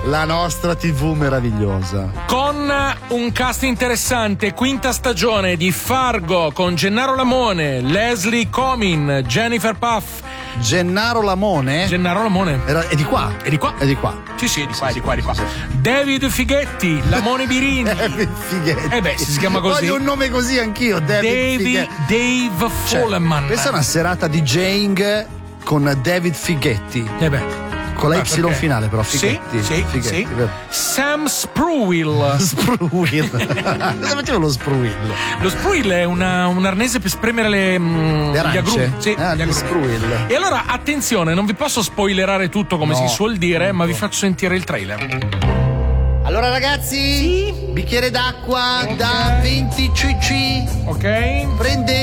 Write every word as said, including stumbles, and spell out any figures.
La nostra tivù meravigliosa. Con un cast interessante, quinta stagione di Fargo con Gennaro Lamone, Leslie Comin, Jennifer Puff. Gennaro Lamone? Gennaro Lamone. Era, è di qua? È di qua? È di qua. Sì, sì, è di qua, è di qua, è di qua. David Fighetti, Lamone Birini. David Fighetti. Eh beh, si chiama così. Voglio un nome così anch'io, David Davy, Fighetti. Dave Foleman. Cioè, questa è una serata di DJing con David Fighetti. Eh beh. Con la Ah, Y perché? finale però, Fighetti. Sì, sì, Fighetti, sì. vero? Sam Spruill. Spruill. Cosa faceva lo Spruill? Lo Spruill è una, un arnese per spremere le, mm, Le gli arance? agrumi. Sì, Ah, gli gli agrumi. Spruill. E allora, attenzione, non vi posso spoilerare tutto come No. si suol dire, ma vi faccio sentire il trailer. Allora ragazzi, bicchiere d'acqua da venti cc. Ok? Prendete